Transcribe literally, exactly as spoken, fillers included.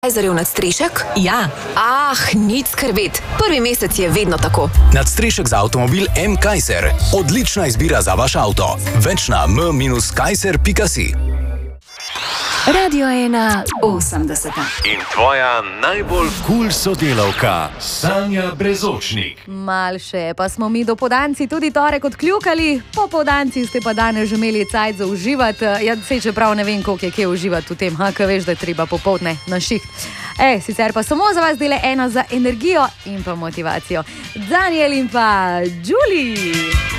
Kajzerjev nadstrešek? Ja. Ah, nič skrbeti. Prvi mesec je vedno tako. Nadstrešek za avtomobil M. Kajser. Odlična izbira za vaš avto. Več na m kajser pika si. Radio ena osemdeseta. In tvoja najbolj kul sodelavka, Sanja Brezočnik. Mal še, pa smo mi dopoldanci tudi torek odkljukali, popoldanci ste pa danes že imeli cajt za uživati. Ja, sej čeprav ne vem, koliko je kje uživati v tem, ha, ko veš, da je treba popoldne na šiht. E, sicer pa samo za vas dele eno za energijo in pa motivacijo. Daniel in pa Julie.